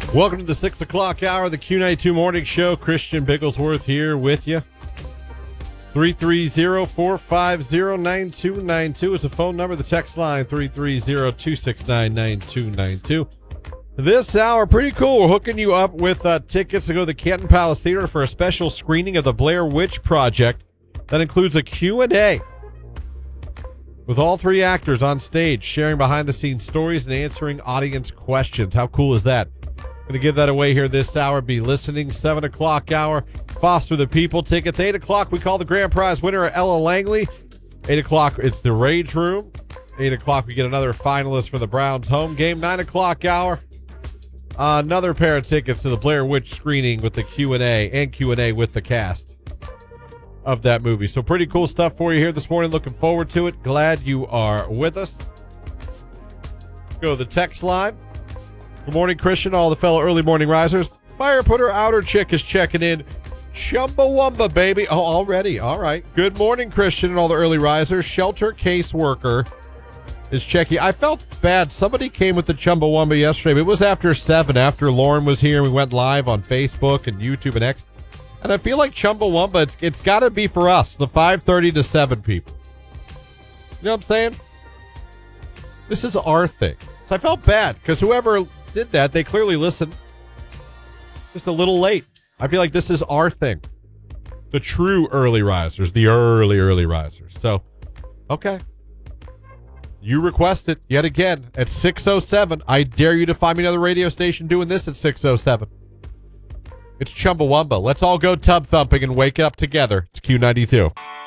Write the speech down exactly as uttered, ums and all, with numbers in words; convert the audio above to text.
Welcome to the six o'clock hour of the Q ninety-two Morning Show. Christian Bigglesworth here with you. three three zero, four five zero, nine two nine two is the phone number. The text line, three three zero, two six nine, nine two nine two. This hour, pretty cool. We're hooking you up with uh, tickets to go to the Canton Palace Theater for a special screening of the Blair Witch Project that includes a Q and A with all three actors on stage sharing behind-the-scenes stories and answering audience questions. How cool is that? Going to give that away here this hour. Be listening. seven o'clock hour, Foster the People tickets. eight o'clock, we call the grand prize winner Ella Langley. eight o'clock, it's the Rage Room. eight o'clock, we get another finalist for the Browns home game. nine o'clock hour, uh, another pair of tickets to the Blair Witch screening with the Q and A and Q and A with the cast of that movie. So pretty cool stuff for you here this morning. Looking forward to it. Glad you are with us. Let's go to the text line. Good morning, Christian, all the fellow early morning risers. Fire putter outer chick is checking in. Chumbawamba, baby. Oh, already. All right. Good morning, Christian, and all the early risers. Shelter case worker is checking. I felt bad. Somebody came with the Chumbawamba yesterday, but it was after seven, after Lauren was here. We went live on Facebook and YouTube and X. And I feel like Chumbawamba, it's, it's got to be for us, the five thirty to seven people. You know what I'm saying? This is our thing. So I felt bad because whoever did that, they clearly listened. Just a little late. I feel like this is our thing. The true early risers, the early, early risers. So, okay. You request it yet again at six oh seven. I dare you to find me another radio station doing this at six oh seven. It's Chumbawamba. Let's all go tub thumping and wake up together. It's Q ninety-two.